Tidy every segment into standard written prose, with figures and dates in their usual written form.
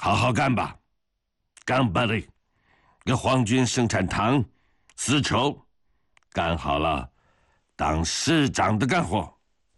好好干吧，干巴嘞，给皇军生产糖、丝绸，干好了，当师长的干活。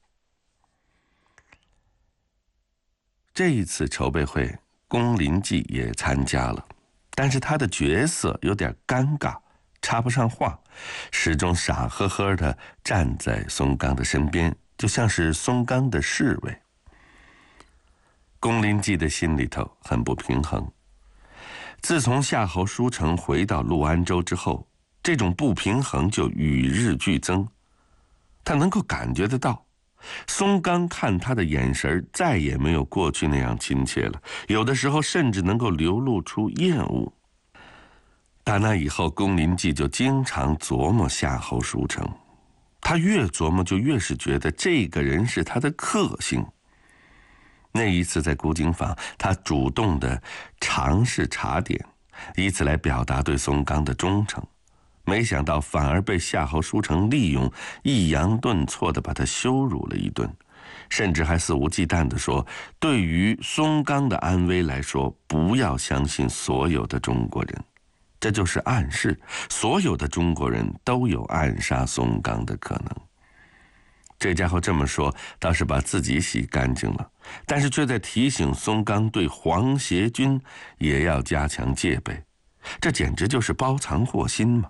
这一次筹备会，龚林骥也参加了，但是他的角色有点尴尬，插不上话，始终傻呵呵地站在松冈的身边，就像是松冈的侍卫。龚林骥的心里头很不平衡。自从夏侯书成回到陆安州之后，这种不平衡就与日俱增。他能够感觉得到，松冈看他的眼神再也没有过去那样亲切了，有的时候甚至能够流露出厌恶。打那以后，龚林骥就经常琢磨夏侯书成，他越琢磨就越是觉得这个人是他的克星。那一次在古井坊，他主动地尝试茶点，以此来表达对松冈的忠诚，没想到反而被夏侯书成利用，抑扬顿挫地把他羞辱了一顿，甚至还肆无忌惮地说，对于松冈的安危来说，不要相信所有的中国人。这就是暗示所有的中国人都有暗杀松冈的可能。这家伙这么说倒是把自己洗干净了，但是却在提醒松冈对黄协军也要加强戒备，这简直就是包藏祸心嘛。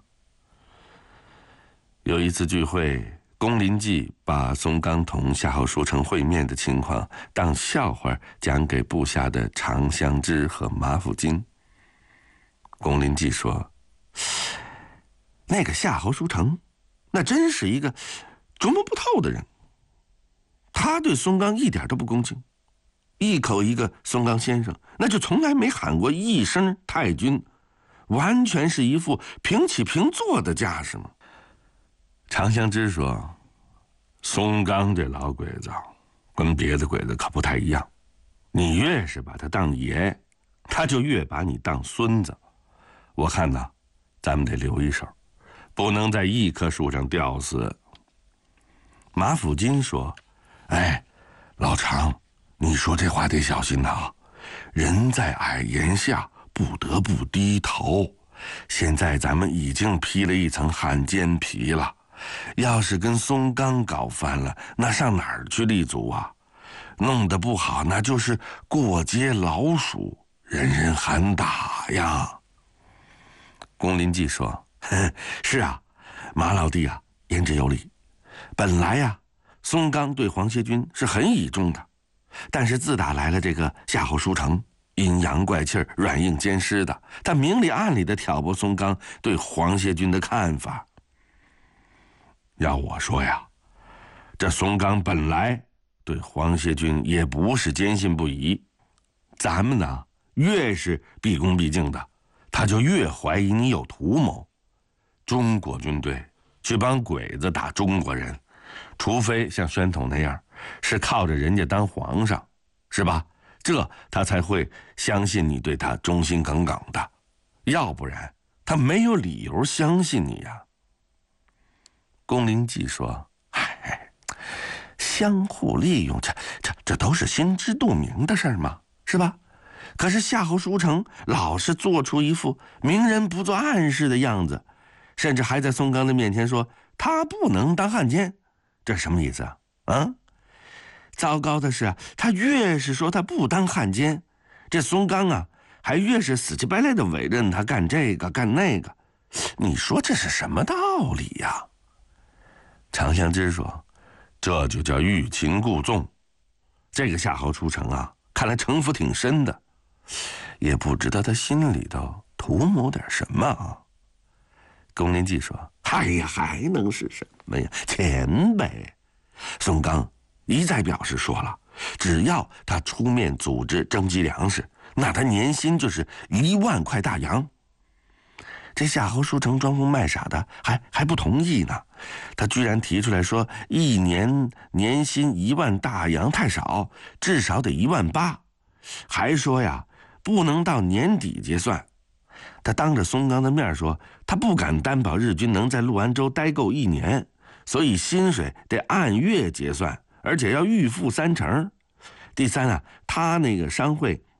有一次聚会，龚林骥把松冈同夏侯书成会面的情况当笑话讲给部下的常香枝和马辅金。龚林骥说，那个夏侯书成那真是一个琢磨不透的人，他对松冈一点都不恭敬，一口一个松冈先生，那就从来没喊过一声太君，完全是一副平起平坐的架势嘛。常香枝说，松冈这老鬼子跟别的鬼子可不太一样，你越是把他当爷，他就越把你当孙子。我看呐，咱们得留一手，不能在一棵树上吊死。马辅金说，哎，老常，你说这话得小心呐，人在矮檐下，不得不低头。现在咱们已经披了一层汉奸皮了，要是跟松冈搞翻了，那上哪儿去立足啊？弄得不好，那就是过街老鼠，人人喊打呀。龚林骥说，是啊，马老弟啊，言之有理。本来呀，松冈对黄协军是很倚重的，但是自打来了这个夏侯书成，阴阳怪气儿、软硬兼施的，他明里暗里的挑拨松冈对黄协军的看法。要我说呀，这松冈本来对黄协军也不是坚信不疑，咱们呢越是毕恭毕敬的，他就越怀疑你有图谋。中国军队去帮鬼子打中国人，除非像宣统那样是靠着人家当皇上，是吧？这他才会相信你对他忠心耿耿的，要不然他没有理由相信你呀。龚林骥说，哎，相互利用，这都是心知肚明的事儿嘛，是吧？可是夏侯书成老是做出一副明人不做暗事的样子，甚至还在松冈的面前说他不能当汉奸，这什么意思啊？啊！糟糕的是，他越是说他不当汉奸，这松冈啊还越是死乞白赖的委任他干这个干那个，你说这是什么道理呀？常香枝说，这就叫欲擒故纵。这个夏侯书成啊，看来城府挺深的，也不知道他心里头图谋点什么啊。龚林骥说，哎呀，还能是什么呀？钱呗。松冈一再表示说了，只要他出面组织征集粮食，那他年薪就是1万块大洋。这夏侯书成装疯卖傻的还不同意呢，他居然提出来说一年年薪1万大洋太少，至少得1万8，还说呀不能到年底结算。他当着松冈的面说，他不敢担保日军能在陆安州待够1年，所以薪水得按月结算，而且要预付30%。第三啊，他那个商会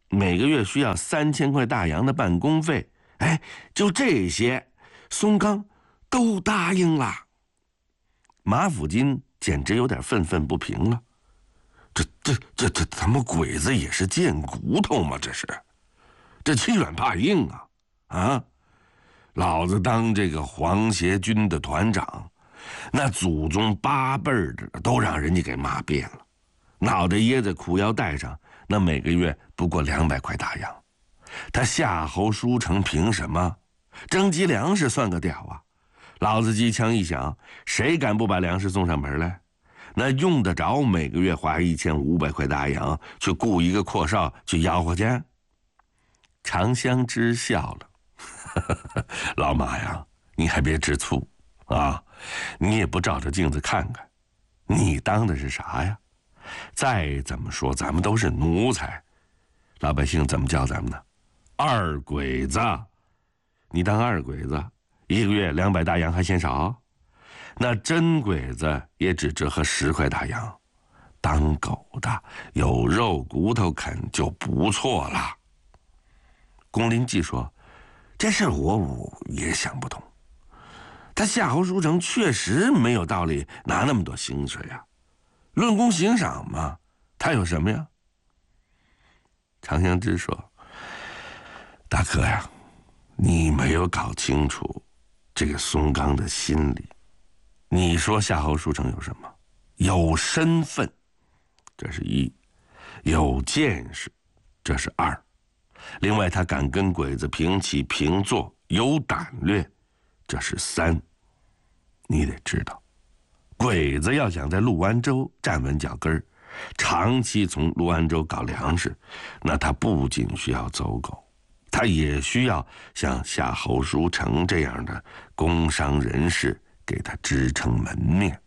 每个月需要3000块大洋的办公费。哎，就这些，松冈都答应了。马府金简直有点愤愤不平了。这他妈鬼子也是贱骨头吗？这欺软怕硬啊！啊，老子当这个皇协军的团长，那祖宗8辈儿的都让人家给骂遍了，脑袋掖在裤腰带上，那每个月不过200块大洋。他夏侯书成凭什么征集粮食算个屌啊？老子机枪一响，谁敢不把粮食送上门来？那用得着每个月花1500块大洋去雇一个阔少去吆喝去？常香枝笑了，老马呀，你还别吃醋啊！你也不照着镜子看看，你当的是啥呀？再怎么说，咱们都是奴才，老百姓怎么叫咱们呢？二鬼子！你当二鬼子，一个月200大洋还嫌少？那真鬼子也只折合10块大洋，当狗的有肉骨头啃就不错了。龚林记说：“这事我也想不通。他夏侯书成确实没有道理拿那么多薪水呀，论功行赏嘛，他有什么呀？”常香枝说：“大哥呀，你没有搞清楚这个松冈的心理。你说夏侯书成有什么？有身份，这是1；有见识，这是2。另外，他敢跟鬼子平起平坐，有胆略，这是3。你得知道，鬼子要想在陆安州站稳脚跟，长期从陆安州搞粮食，那他不仅需要走狗，他也需要像夏侯书成这样的工商人士给他支撑门面。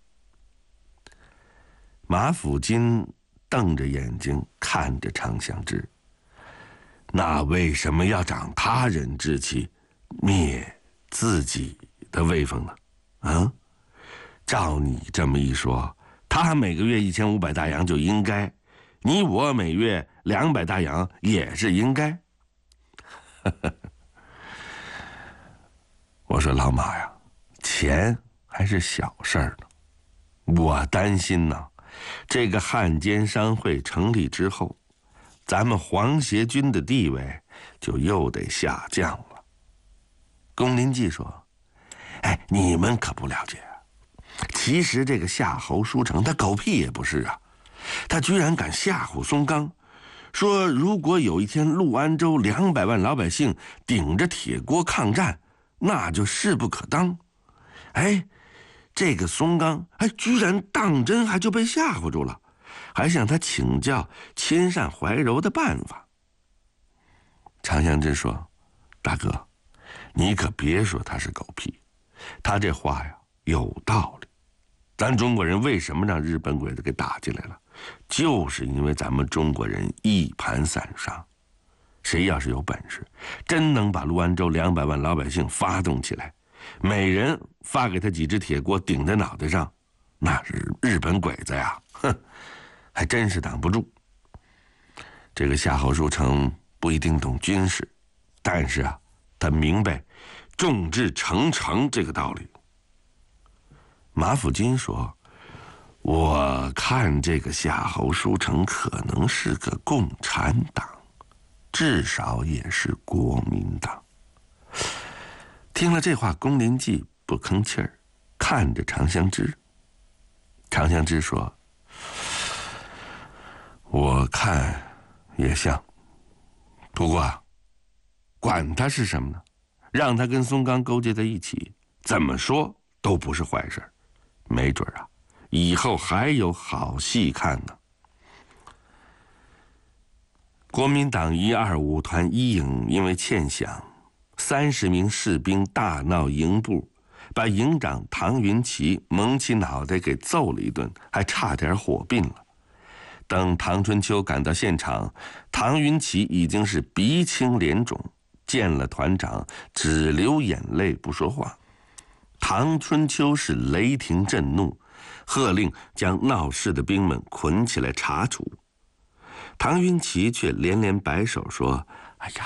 马府金瞪着眼睛看着常香枝，那为什么要长他人志气，灭自己的威风呢？啊，照你这么一说，他每个月1500大洋就应该，你我每月200大洋也是应该。我说老马呀，钱还是小事儿呢，我担心呢，这个汉奸商会成立之后，咱们皇协军的地位就又得下降了。龚林记说：“哎，你们可不了解，其实这个夏侯书成他狗屁也不是啊，他居然敢吓唬松冈，说如果有一天陆安州200万老百姓顶着铁锅抗战，那就势不可当。哎，这个松冈居然当真，还就被吓唬住了，还向他请教亲善怀柔的办法。”常香枝说：“大哥，你可别说他是狗屁，他这话呀有道理。咱中国人为什么让日本鬼子给打进来了？就是因为咱们中国人一盘散沙。谁要是有本事，真能把陆安州200万老百姓发动起来，每人发给他几只铁锅顶在脑袋上，那是日本鬼子呀，哼，还真是挡不住。这个夏侯书成不一定懂军事，但是啊，他明白众志成城这个道理。”马府金说：“我看这个夏侯书成可能是个共产党，至少也是国民党。”听了这话，龚林记不吭气儿，看着常香枝。常香枝说：“我看也像，不过管他是什么呢，让他跟松冈勾结在一起，怎么说都不是坏事，没准啊，以后还有好戏看呢。”国民党125团1营因为欠饷，30名士兵大闹营部，把营长唐云奇蒙起脑袋给揍了一顿，还差点火并了。等唐春秋赶到现场，唐云奇已经是鼻青脸肿，见了团长只流眼泪不说话。唐春秋是雷霆震怒，喝令将闹事的兵们捆起来查处。 唐云奇却连连摆手说：“哎呀，